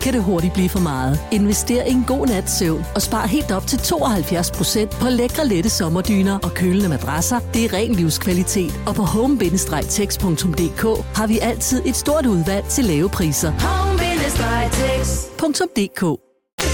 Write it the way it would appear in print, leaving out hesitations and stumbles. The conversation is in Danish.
kan det hurtigt blive for meget. Invester i en god nats søvn og spar helt op til 72% på lækre lette sommerdyner og kølende madrasser. Det er ren livskvalitet. Og på home-tex.dk har vi altid et stort udvalg til lave priser. Home-tex.dk